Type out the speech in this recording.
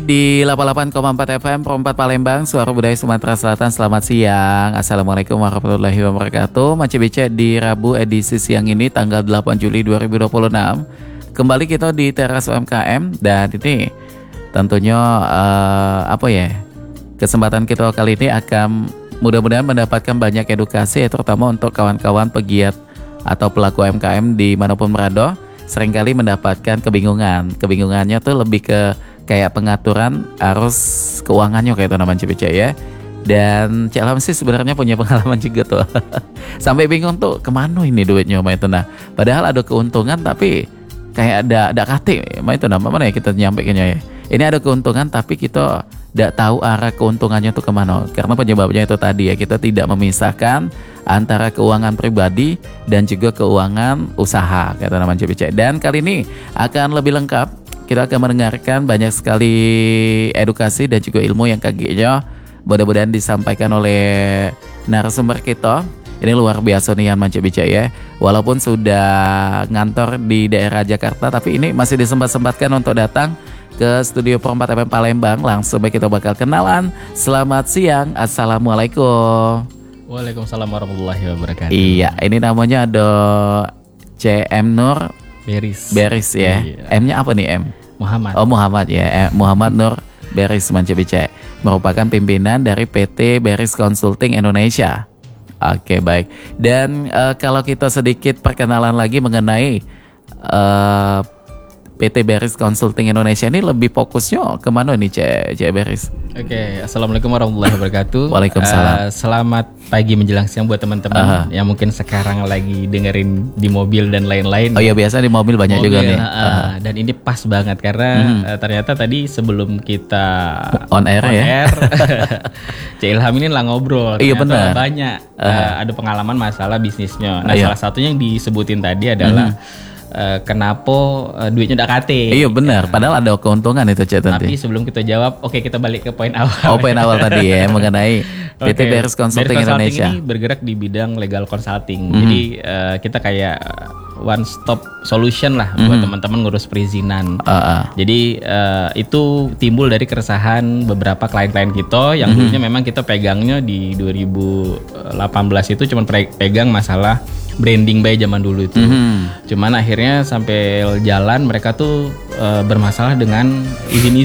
di 88,4 FM Pro 4 Palembang, Suara Budaya Sumatera Selatan. Selamat siang. Assalamualaikum warahmatullahi wabarakatuh. Mace Bice di Rabu edisi siang ini tanggal 8 Juli 2026. Kembali kita di Teras UMKM dan ini tentunya kesempatan kita kali ini akan mudah-mudahan mendapatkan banyak edukasi, terutama untuk kawan-kawan pegiat atau pelaku UMKM dimanapun berada. Seringkali mendapatkan kebingungannya tuh lebih ke kayak pengaturan arus keuangannya kayak itu namanya CPC ya. Dan Cik Ilham sih sebenarnya punya pengalaman juga tuh sampai bingung tuh kemana ini duitnya itu. Nah padahal ada keuntungan tapi kayak ada kate itu mana ya kita nyampaikannya ya. Ini ada keuntungan tapi kita tidak tahu arah keuntungannya tuh kemana. Karena penyebabnya itu tadi ya, kita tidak memisahkan antara keuangan pribadi dan juga keuangan usaha kata namanya CPC. Dan kali ini akan lebih lengkap. Kita akan mendengarkan banyak sekali edukasi dan juga ilmu yang kaginya mudah-mudahan disampaikan oleh narasumber kita. Ini luar biasa nih Manca Bica ya. Walaupun sudah ngantor di daerah Jakarta, tapi ini masih disempat-sempatkan untuk datang ke studio Pro 4 FM Palembang. Langsung baik kita bakal kenalan. Selamat siang. Assalamualaikum. Waalaikumsalam warahmatullahi wabarakatuh. Iya, ini namanya ada CM Nur Beris ya. Iya. M-nya apa nih M? Muhammad. Oh Muhammad ya. Muhammad Nur Beris Manca Bica. Merupakan pimpinan dari PT Beris Consulting Indonesia. Oke baik. Dan kalau kita sedikit perkenalan lagi mengenai PT Beris Consulting Indonesia ini lebih fokusnya kemana nih Cek Beris? Oke, assalamualaikum warahmatullahi wabarakatuh. Waalaikumsalam. Selamat pagi menjelang siang buat teman-teman yang mungkin sekarang lagi dengerin di mobil dan lain-lain. Oh iya biasa di mobil banyak juga nih. Dan ini pas banget karena ternyata tadi sebelum kita on air Cik Ilham ini lah ngobrol. Iya benar. Banyak ada pengalaman masalah bisnisnya. Nah salah satunya yang disebutin tadi adalah kenapa duitnya udah kate. Iya benar, padahal ada keuntungan itu Cik. Tapi sebelum kita jawab, oke kita balik ke poin awal. Oh poin awal tadi ya mengenai PT Beris Consulting Indonesia. Ini bergerak di bidang legal consulting. Jadi kita kayak one stop solution lah buat teman-teman ngurus perizinan. Jadi itu timbul dari keresahan beberapa klien-klien kita yang dulunya memang kita pegangnya di 2018 itu cuma pegang masalah branding by zaman dulu itu. Cuman akhirnya sampai jalan mereka tuh bermasalah dengan izin